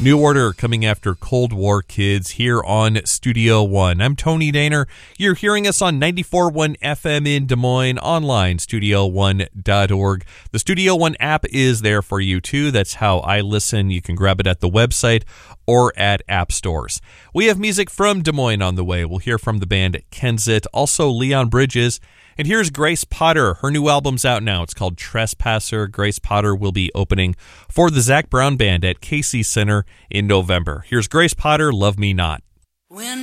New Order coming after Cold War Kids here on Studio One. I'm Tony Daner. You're hearing us on 94.1 FM in Des Moines, online, studio1.org. The Studio One app is there for you too. That's how I listen. You can grab it at the website or at app stores. We have music from Des Moines on the way. We'll hear from the band Kenzit, also Leon Bridges. And here's Grace Potter. Her new album's out now. It's called Trespasser. Grace Potter will be opening for the Zac Brown Band at Casey Center in November. Here's Grace Potter, Love Me Not. When